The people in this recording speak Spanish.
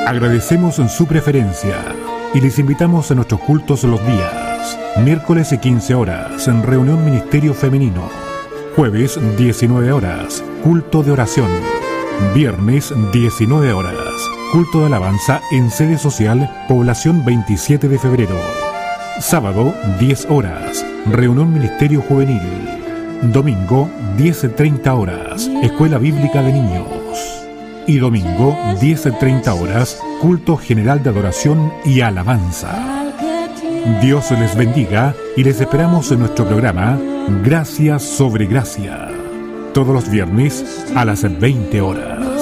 Agradecemos su preferencia y les invitamos a nuestros cultos los días: miércoles 15 horas, en reunión Ministerio Femenino; jueves 19 horas, culto de oración; viernes 19 horas, culto de alabanza en sede social, población 27 de febrero; sábado 10 horas, reunión Ministerio Juvenil; domingo 10:30 horas, escuela bíblica de niños; y domingo 10:30 horas, culto general de adoración y alabanza. Dios les bendiga y les esperamos en nuestro programa Gracia sobre Gracia, todos los viernes a las 20 horas.